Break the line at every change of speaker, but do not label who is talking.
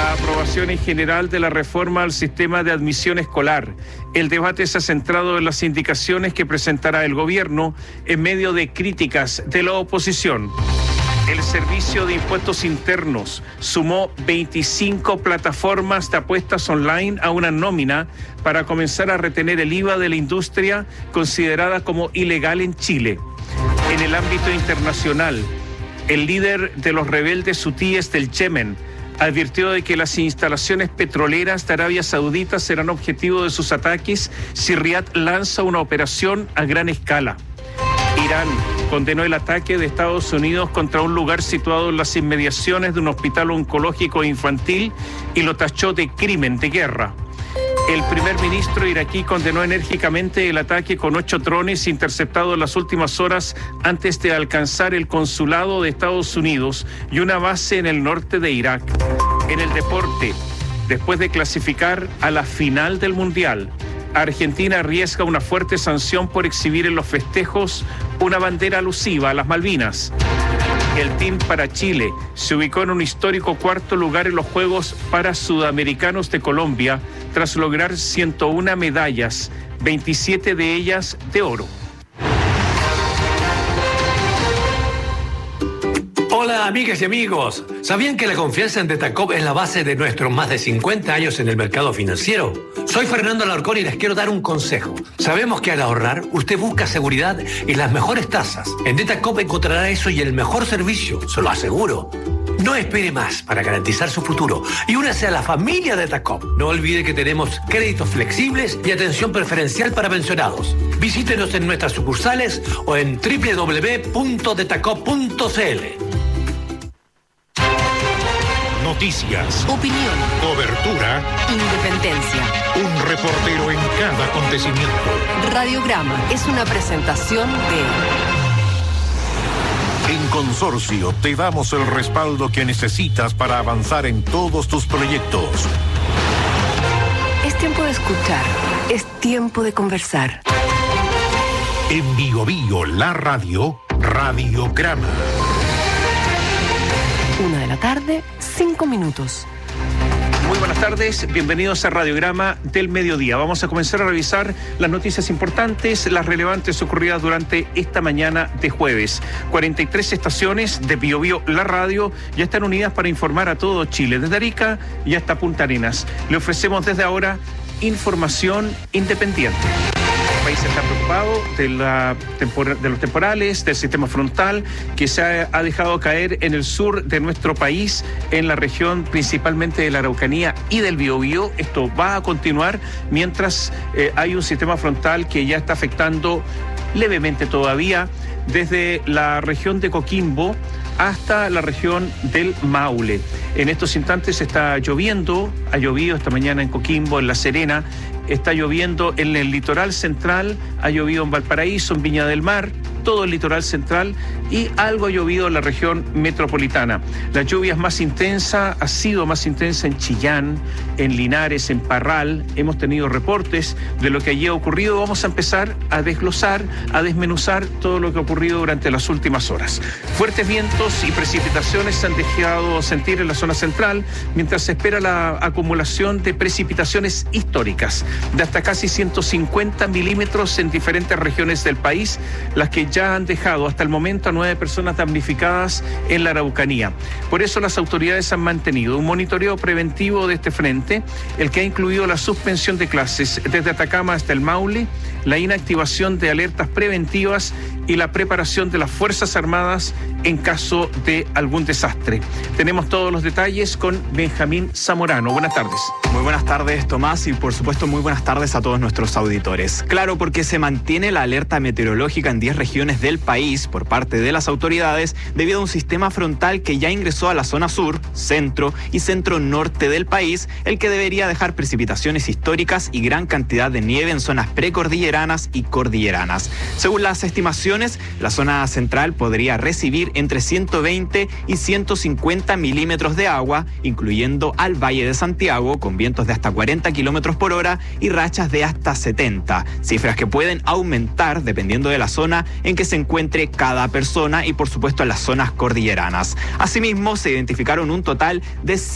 la aprobación en general de la reforma al sistema de admisión escolar. El debate se ha centrado en las indicaciones que presentará el gobierno en medio de críticas de la oposición. El Servicio de Impuestos Internos sumó 25 plataformas de apuestas online a una nómina para comenzar a retener el IVA de la industria considerada como ilegal en Chile. En el ámbito internacional, el líder de los rebeldes hutíes del Yemen advirtió de que las instalaciones petroleras de Arabia Saudita serán objetivo de sus ataques si Riad lanza una operación a gran escala. Irán condenó el ataque de Estados Unidos contra un lugar situado en las inmediaciones de un hospital oncológico infantil y lo tachó de crimen de guerra. El primer ministro iraquí condenó enérgicamente el ataque con 8 drones interceptados en las últimas horas antes de alcanzar el consulado de Estados Unidos y una base en el norte de Irak. En el deporte, después de clasificar a la final del Mundial, Argentina arriesga una fuerte sanción por exhibir en los festejos una bandera alusiva a las Malvinas. El Team para Chile se ubicó en un histórico cuarto lugar en los Juegos Parasudamericanos de Colombia tras lograr 101 medallas, 27 de ellas de oro.
Hola amigas y amigos, ¿sabían que la confianza en Detacop es la base de nuestros más de 50 años en el mercado financiero? Soy Fernando Alarcón y les quiero dar un consejo. Sabemos que al ahorrar, usted busca seguridad y las mejores tasas. En Detacop encontrará eso y el mejor servicio, se lo aseguro. No espere más para garantizar su futuro y únase a la familia Detacop. No olvide que tenemos créditos flexibles y atención preferencial para pensionados. Visítenos en nuestras sucursales o en www.detacop.cl.
Noticias,
opinión,
cobertura,
independencia.
Un reportero en cada acontecimiento.
Radiograma es una presentación de...
En Consorcio te damos el respaldo que necesitas para avanzar en todos tus proyectos.
Es tiempo de escuchar, es tiempo de conversar.
En Bio Bio, la radio, Radiograma.
1:00 p.m, 5 minutos.
Muy buenas tardes, bienvenidos a Radiograma del Mediodía. Vamos a comenzar a revisar las noticias importantes, las relevantes ocurridas durante esta mañana de jueves. 43 estaciones de Bio Bio, la radio, ya están unidas para informar a todo Chile, desde Arica y hasta Punta Arenas. Le ofrecemos desde ahora información independiente. El país está preocupado de los temporales, del sistema frontal que se ha dejado caer en el sur de nuestro país, en la región principalmente de la Araucanía y del Biobío. Esto va a continuar mientras hay un sistema frontal que ya está afectando levemente todavía desde la región de Coquimbo hasta la región del Maule. En estos instantes está lloviendo, ha llovido esta mañana en Coquimbo, en La Serena, está lloviendo en el litoral central, ha llovido en Valparaíso, en Viña del Mar, todo el litoral central y algo ha llovido en la región metropolitana. La lluvia es más intensa, ha sido más intensa en Chillán, en Linares, en Parral. Hemos tenido reportes de lo que allí ha ocurrido. Vamos a empezar a desglosar, a desmenuzar todo lo que ha ocurrido durante las últimas horas. Fuertes vientos y precipitaciones se han dejado sentir en la zona central, mientras se espera la acumulación de precipitaciones históricas de hasta casi 150 milímetros en diferentes regiones del país, las que ya han dejado hasta el momento a 9 personas damnificadas en la Araucanía. Por eso las autoridades han mantenido un monitoreo preventivo de este frente, el que ha incluido la suspensión de clases desde Atacama hasta el Maule, la inactivación de alertas preventivas y la preparación de las Fuerzas Armadas en caso de algún desastre. Tenemos todos los detalles con Benjamín Zamorano. Buenas tardes.
Muy buenas tardes, Tomás, y por supuesto muy buenas tardes a todos nuestros auditores. Claro, porque se mantiene la alerta meteorológica en 10 regiones del país por parte de las autoridades debido a un sistema frontal que ya ingresó a la zona sur, centro y centro-norte del país, el que debería dejar precipitaciones históricas y gran cantidad de nieve en zonas precordilleranas y cordilleranas. Según las estimaciones, la zona central podría recibir entre 120 y 150 milímetros de agua, incluyendo al Valle de Santiago, con vientos de hasta 40 kilómetros por hora y rachas de hasta 70, cifras que pueden aumentar dependiendo de la zona en que se encuentre cada persona y por supuesto en las zonas cordilleranas. Asimismo, se identificaron un total de